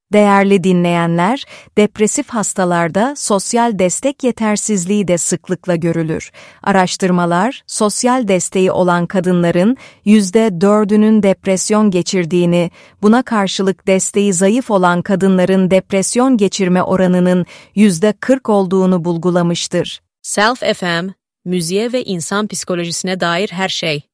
Değerli dinleyenler, depresif hastalarda sosyal destek yetersizliği de sıklıkla görülür. Araştırmalar, sosyal desteği olan kadınların %4'ünün depresyon geçirdiğini, buna karşılık desteği zayıf olan kadınların depresyon geçirme oranının %40 olduğunu bulgulamıştır. Self FM, müziğe ve insan psikolojisine dair her şey.